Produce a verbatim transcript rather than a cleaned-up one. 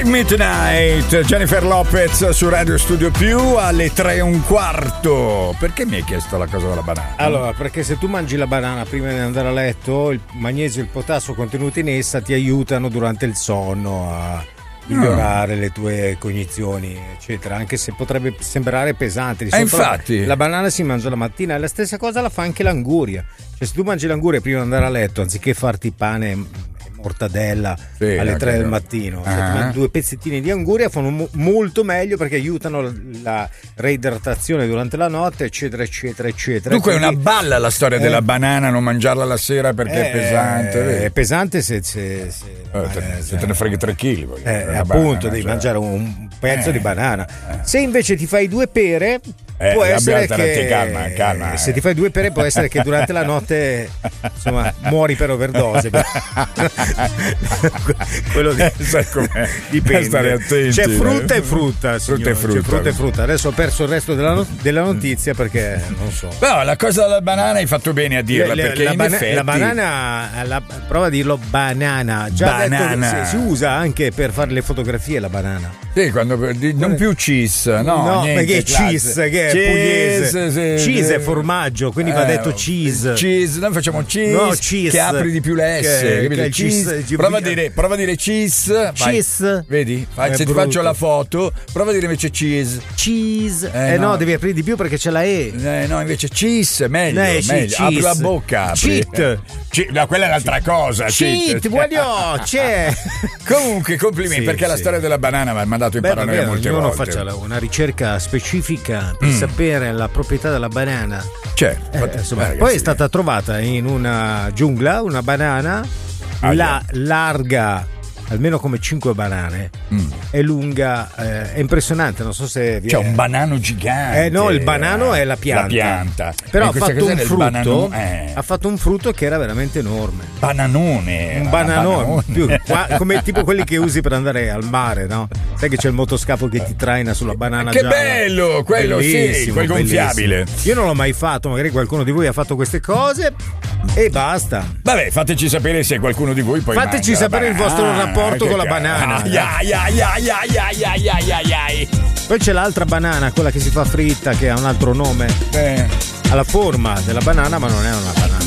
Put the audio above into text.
Midnight, Jennifer Lopez su Radio Studio Più alle tre e un quarto. Perché mi hai chiesto la cosa della banana? Allora, perché se tu mangi la banana prima di andare a letto, il magnesio e il potassio contenuti in essa ti aiutano durante il sonno a migliorare mm. le tue cognizioni, eccetera, anche se potrebbe sembrare pesante. Di eh, infatti la, la banana si mangia la mattina e la stessa cosa la fa anche l'anguria. Cioè, se tu mangi l'anguria prima di andare a letto, anziché farti pane mortadella sì, alle tre del mattino, uh-huh. cioè, due pezzettini di anguria fanno mo- molto meglio perché aiutano la, la reidratazione durante la notte, eccetera eccetera eccetera. Dunque quindi, è una balla la storia eh, della banana, non mangiarla la sera perché eh, è pesante. È pesante se, se, se, eh, te, eh, se te ne freghi tre chili eh, appunto banana, devi cioè. mangiare un pezzo eh, di banana eh. Se invece ti fai due pere Eh, può essere che calma, calma, se eh. ti fai due pere può essere che durante la notte insomma muori per overdose. Quello di, sai com'è? Dipende. Stare attenti, c'è frutta eh. e frutta, frutta e frutta. C'è frutta e frutta. Adesso ho perso il resto della, not- della notizia perché non so. No, la cosa della banana hai fatto bene a dirla, le, perché la, in bana- effetti la banana la, prova a dirlo banana. Già banana. Detto, si, si usa anche per fare le fotografie la banana. Sì, quando non più cheese, no, no niente, perché cheese che è cheese, pugliese. Sì, cheese sì. è formaggio, quindi eh, va detto cheese. Cheese, noi facciamo cheese, no, cheese che apri di più le S, che, che cheese, cheese. Prova a dire, prova a dire cheese, cheese. Vai. Vedi? Fai, se brutto. ti faccio la foto, prova a dire invece cheese. Cheese. Eh, eh no. no, devi aprire di più perché c'è la E. Eh, no, invece cheese, meglio, eh, meglio. Cheese. Apri la bocca, apri. Cheat. Cheat. No, quella è un'altra cosa. Cheat, cheat. voglio, c'è. Comunque, complimenti, sì, perché sì. la storia della banana mi ha mandato in paranoia molte io volte. non faccio una ricerca specifica per mm. sapere la proprietà della banana. Certo. Eh, insomma, poi sì. è stata trovata in una giungla una banana ah, la, larga almeno come cinque banane, mm. è lunga, eh, è impressionante, non so se vi c'è è... un banano gigante. Eh no, il banano è la pianta. La pianta. Però ha fatto un frutto, banano... eh. ha fatto un frutto che era veramente enorme. Bananone. Un bananone, più, qua, come tipo quelli che usi per andare al mare, no? Sai che c'è il motoscafo che ti traina sulla banana che gialla. bello, quello bellissimo, sì, quel gonfiabile. Bellissimo. Io non l'ho mai fatto, magari qualcuno di voi ha fatto queste cose e basta. Vabbè, fateci sapere se qualcuno di voi poi fateci sapere il vostro ah, rapporto con la banana. Ya, ya, ya, ya, ya, ya, ya, ya, ya. Poi c'è l'altra banana, quella che si fa fritta, che ha un altro nome. Eh. Ha la forma della banana, ma non è una banana.